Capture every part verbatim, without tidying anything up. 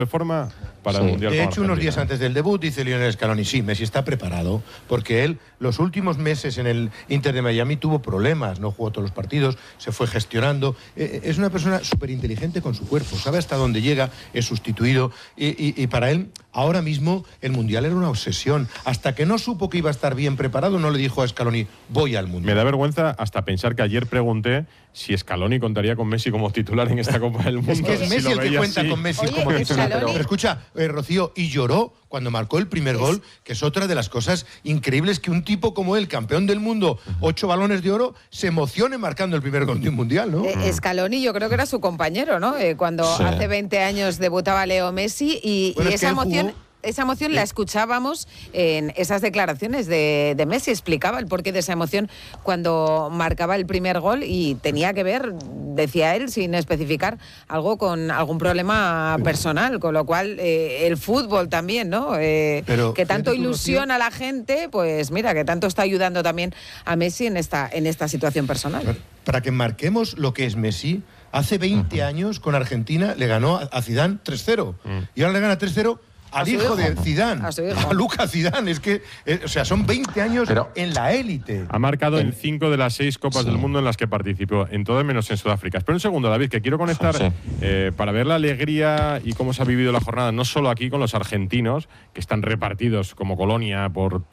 de forma para sí. el Mundial. De hecho, unos días antes del debut dice Lionel Scaloni, sí, Messi está preparado, porque él los últimos meses en el Inter de Miami tuvo problemas, no jugó todos los partidos, se fue gestionando. Eh, es una persona súper inteligente con su cuerpo, sabe hasta dónde llega, es sustituido, y, y, y para él ahora mismo el Mundial era una obsesión. Hasta que no supo que iba a estar bien preparado, no le dijo a Scaloni, voy al Mundial. Me da vergüenza hasta pensar que ayer pregunté si Scaloni contaría con Messi como titular en esta Copa del Mundo. Es que es Messi si el que cuenta así. con Messi Oye, como titular. Scaloni... Pero escucha, eh, Rocío, y lloró cuando marcó el primer es... gol, que es otra de las cosas increíbles, que un tipo como él, campeón del mundo, ocho balones de oro, se emocione marcando el primer gol de un mundial, ¿no? Eh, Scaloni yo creo que era su compañero, ¿no? Eh, cuando sí. hace veinte años debutaba Leo Messi y, Bueno, y es que esa él emoción... jugó... Esa emoción la escuchábamos en esas declaraciones de, de Messi, explicaba el porqué de esa emoción cuando marcaba el primer gol y tenía que ver, decía él, sin especificar, algo con algún problema personal, con lo cual eh, el fútbol también, ¿no? Eh, Pero, que tanto tú, ilusiona a la gente, pues mira, que tanto está ayudando también a Messi en esta, en esta situación personal. Para que marquemos lo que es Messi, hace veinte uh-huh. años con Argentina le ganó a Zidane tres cero uh-huh. y ahora le gana tres cero al hijo, hijo de Zidane, a, a Lucas Zidane. Es que, eh, o sea, son veinte años Pero en la élite. Ha marcado en cinco de las seis Copas sí. del Mundo en las que participó, en todas menos en Sudáfrica. Espera un segundo, David, que quiero conectar sí. eh, para ver la alegría y cómo se ha vivido la jornada, no solo aquí con los argentinos, que están repartidos como colonia por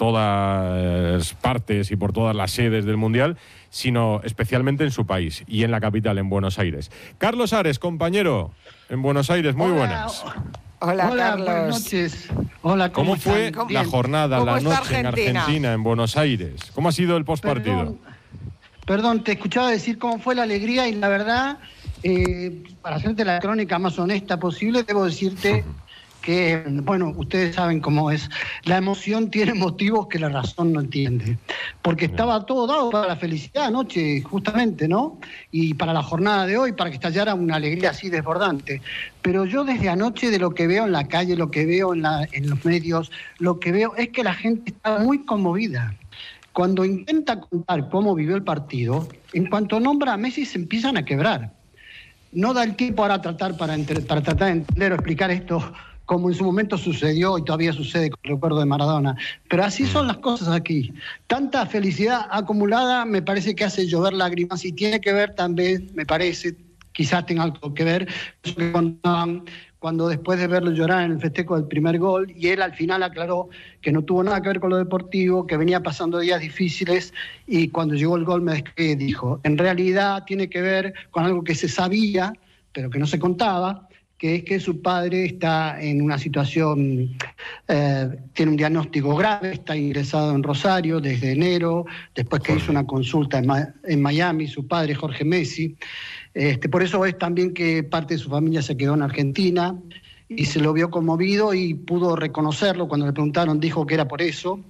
todas partes y por todas las sedes del Mundial, sino especialmente en su país y en la capital, en Buenos Aires. Carlos Ares, compañero, en Buenos Aires, muy Hola. buenas. Hola, Hola, Carlos. buenas noches. Hola, ¿cómo, ¿Cómo fue están? la jornada, la noche Argentina? en Argentina, en Buenos Aires? ¿Cómo ha sido el postpartido? Perdón, perdón, te escuchaba decir cómo fue la alegría y la verdad, eh, para hacerte la crónica más honesta posible, debo decirte que, bueno, ustedes saben cómo es. La emoción tiene motivos que la razón no entiende. Porque estaba todo dado para la felicidad anoche, justamente, ¿no? Y para la jornada de hoy, para que estallara una alegría así desbordante. Pero yo desde anoche, de lo que veo en la calle, lo que veo en, la, en los medios, lo que veo es que la gente está muy conmovida. Cuando intenta contar cómo vivió el partido, en cuanto nombra a Messi se empiezan a quebrar. No da el tiempo ahora a tratar para, entre, para tratar de entender o explicar esto como en su momento sucedió y todavía sucede con el recuerdo de Maradona. Pero así son las cosas aquí. Tanta felicidad acumulada me parece que hace llover lágrimas y tiene que ver también, me parece, quizás tenga algo que ver, cuando, cuando después de verlo llorar en el festejo del primer gol, y él al final aclaró que no tuvo nada que ver con lo deportivo, que venía pasando días difíciles, y cuando llegó el gol me describí, dijo, en realidad tiene que ver con algo que se sabía, pero que no se contaba, que es que su padre está en una situación, eh, tiene un diagnóstico grave, está ingresado en Rosario desde enero, después que hizo una consulta en, Ma- en Miami, su padre Jorge Messi. Este, por eso es también que parte de su familia se quedó en Argentina y se lo vio conmovido y pudo reconocerlo. Cuando le preguntaron dijo que era por eso.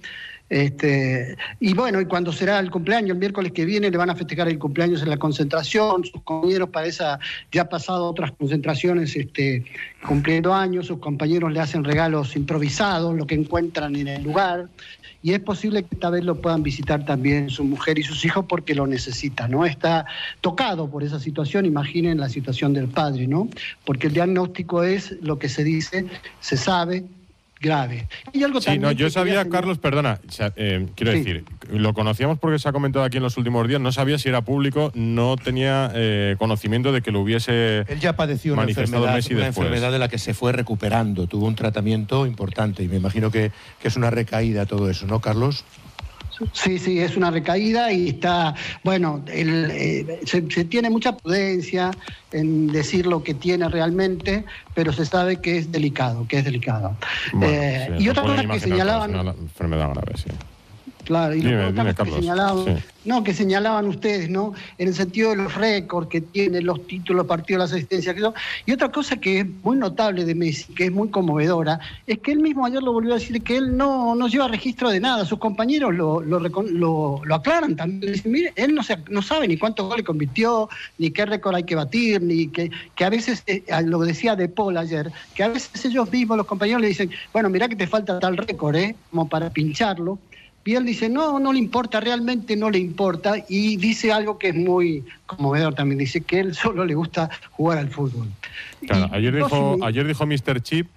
Este, y bueno, y cuando será el cumpleaños, el miércoles que viene le van a festejar el cumpleaños en la concentración, sus compañeros para esa, ya ha pasado otras concentraciones este, cumpliendo años, sus compañeros le hacen regalos improvisados, lo que encuentran en el lugar, y es posible que esta vez lo puedan visitar también su mujer y sus hijos porque lo necesitan, ¿no? Está tocado por esa situación, imaginen la situación del padre, ¿no? Porque el diagnóstico es lo que se dice, se sabe, grave. Y algo sí, no, yo sabía, señalar... Carlos, perdona, o sea, eh, quiero sí. decir, lo conocíamos porque se ha comentado aquí en los últimos días, no sabía si era público, no tenía eh, conocimiento de que lo hubiese Él ya padeció una, enfermedad, Messi una después. enfermedad de la que se fue recuperando, tuvo un tratamiento importante y me imagino que, que es una recaída todo eso, ¿no, Carlos? Sí, sí, es una recaída y está, bueno, el, eh, se, se tiene mucha prudencia en decir lo que tiene realmente, pero se sabe que es delicado, que es delicado. Bueno, eh, sí, y otra cosa que señalaban... Es una enfermedad grave, sí. Claro, y dime, lo dime, que señalaban, sí. no, que señalaban ustedes, ¿no? En el sentido de los récords que tiene, los títulos, partidos, las asistencias, que son. Y otra cosa que es muy notable de Messi, que es muy conmovedora, es que él mismo ayer lo volvió a decir que él no, no lleva registro de nada. Sus compañeros lo, lo, lo, lo aclaran también. Dicen, mire, él no, se, no sabe ni cuántos goles convirtió, ni qué récord hay que batir, ni que, que a veces, eh, lo decía De Paul ayer, que a veces ellos mismos, los compañeros, le dicen, bueno, mirá que te falta tal récord, ¿eh? Como para pincharlo. Y él dice, no, no le importa, realmente no le importa, y dice algo que es muy conmovedor también, dice que él solo le gusta jugar al fútbol. Claro, y, ayer, dijo, no, ayer dijo míster Chip